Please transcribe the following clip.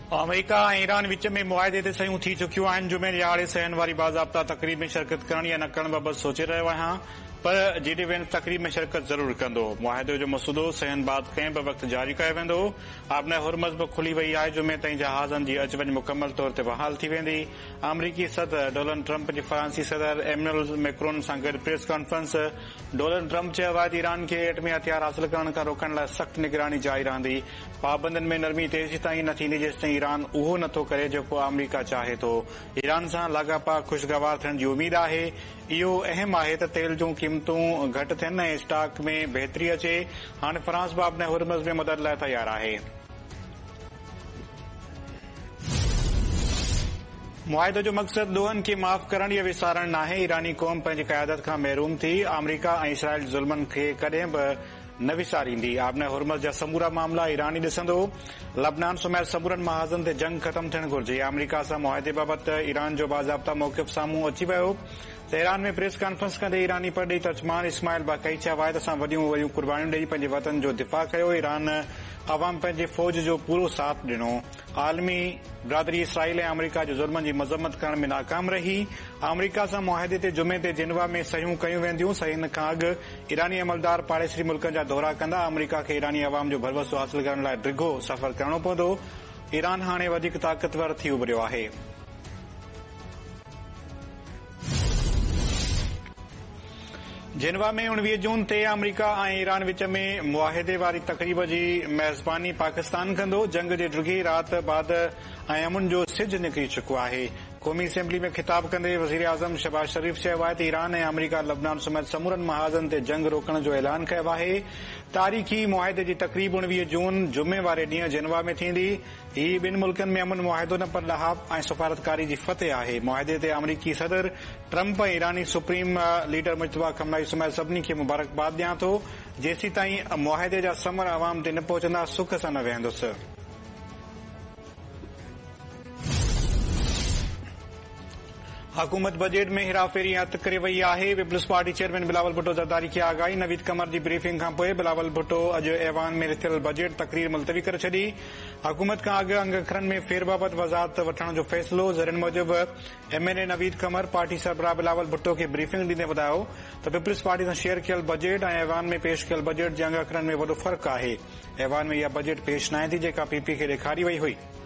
America ऐं Iran विच में मुआहिदे ते सयूं थी चुकियूं आहिनि। जुमे ॾियारे सहन वारी बाज़ाब्ता तक़रीब में शिरकत करण या न करण बाबति सोचे रहियो आहियां, पर जेडी वेंस तक़रीब में शिरकत ज़रूर कंदो। मुआहिदे जो मसूदो सहन बाद कंहिं बि वक़्तु जारी कयो वेंदो। आबने हुरमज़ बि खुली वई आहे। जुमे ताईं जहाज़नि जी अच वञ मुकमल तौर ते बहाल थी वेंदी। अमरीकी सदर डोनाल्ड ट्रंप जे फ्रांसी सदर एमेनुअल मैक्रोन सां गॾु प्रेस कॉन्फ्रेंस। डोनाल्ड ट्रंप चयो आहे त ईरान खे एटमी हथियार हासिल करण खां रोकण लाइ सख़्त निगरानी जारी रहंदी। पाबंदियुनि में नरमी तेज़ी ताईं न थींदी जेसिताईं ईरान उहो नथो करे जेको अमरीका चाहे थो। ईरान सां लाॻापा ख़ुशगवार थियण जी उमीद आहे। इहो अहम आहे त तेल जूं क़ीमतूं घटि थियनि ऐं स्टॉक में बहितरी अचे। हाणे फ्रांस बि अपने हुरमज़ में मदद लाइ तयार आहे। मुआहिदे जो मक़सदु ॾोहनि खे माफ़ करण या विसारण नाहे। ईरानी क़ौम पंहिंजी क़यादत खां महरूम थी। अमरीका ऐं इसराइल ज़ुल्मनि खे कॾहिं बि न विसारींदी। आबने हुरमज़ जा समूरा मामला ईरान ई ॾिसंदो। लबनान समेत समूरनि महाज़नि ते जंग ख़तम थियणु घुरिजे। अमरीका सां मुआहिदे बाबति ईरान जो बाज़ाब्ता मौक़िफ़ साम्हूं अची वियो। तेहरान में प्रेस कॉन्फ्रेंस कंदे ईरानी परॾेही तर्जुमान इस्माइल बाक़ई चयो आहे त असां वॾियूं वॾियूं कुर्बानियूं ॾेई पंहिंजे वतन जो दिफ़ा कयो। ईरान अवाम पंहिंजे फ़ौज जो पूरो साथ ॾिनो। आलमी बिरादरी इसराइल ऐं अमरीका जे ज़ुल्मनि जी मज़म्मत करण में नाकाम रही। अमरीका सां मुआहिदे ते जुमे ते जिनवा में सयूं कयूं वेंदियूं। सयुनि खां अॻु ईरानी अमलदार पाड़ेसरी मुल्कनि जा दौरा कंदा। अमरीका खे ईरानी अवाम जो भरवसो हासिल करण लाइ डिघो सफ़र करणो पवंदो। ईरान हाणे वधीक ताक़तवर थी उभरियो आहे। जिनवा में 19 जून ते अमरीका ऐं ईरान विच में मुआहिदे वारी तक़रीब जी मेज़बानी पाकिस्तान कंदो। जंग जे ॾुघी राति बाद ऐं अमुन जो सिज निकिरी चुको आहे। क़ौमी असेंबली में ख़िताब कंदे वज़ीर आज़म शहबाज शरीफ़ चयो आहे त ईरान ऐं अमरीका लबनान समेत समूरनि महाज़नि ते जंग रोकण जो ऐलान कयो आहे। तारीख़ी मुआहिदे जी तक़रीब 19 जून जुमे वारे ॾींहुं जिनवा में थींदी। हीउ ॿिनि मुल्कनि में अमन मुआहिदो न पर लहाब ऐं सफ़ारतकारी जी फतह आहे। मुआहिदे ते अमरीकी सदर ट्रंप ऐं ईरानी सुप्रीम लीडर मुश्तबा खमनाई समेत सभिनी खे मुबारकबाद ॾियां थो। जेसीं ताईं मुआहिदे जा समर अवाम ते न पहुचंदा सुख सां न वेहंदुसि। हुकूमत बजट में हेराफेरी हथ करे वई आहे। Peoples party chairman Bilawal Bhutto Zardari खे आगाही। नवीद कमर जी ब्रीफिंग खां पोइ बिलावल भुट्टो अॼु ऐवान में थियल बजट तक़रीर मुलतवी करे छॾी। हुकूमत खां अॻु अंग अखरनि में फेर बाबति वज़ाहत वठण जो फ़ैसिलो। ज़रियुनि मूजिबि एमएनए नवीद कमर पार्टी सरबराह बिलावल भुट्टो खे ब्रीफिंग ॾींदे ॿुधायो त पीपल्स पार्टी सां शेयर कयल बजट ऐं ऐवान में पेश कयल बजट जे अंग अखरनि में वॾो फ़र्क़ु आहे। ऐवान में इहा बजट पेश नाहे थी जेका पीपी खे ॾेखारी वई हुई।